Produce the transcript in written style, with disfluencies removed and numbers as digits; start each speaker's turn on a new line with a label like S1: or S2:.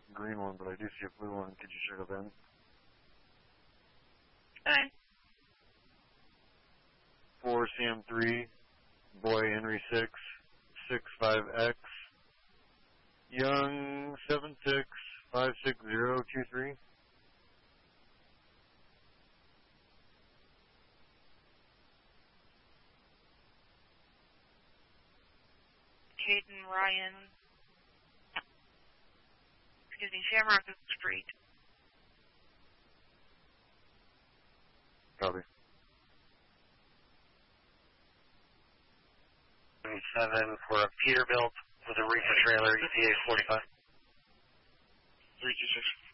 S1: green one, but I do see a blue one. Could you check it then?
S2: Okay.
S1: 4CM3, Boy Henry 6, 65X, Young 76-56023.
S2: Caden Ryan. Excuse me, Shamrock Street.
S1: Copy.
S3: 7 for a Peterbilt with a reefer trailer, ETA 45.
S4: 326.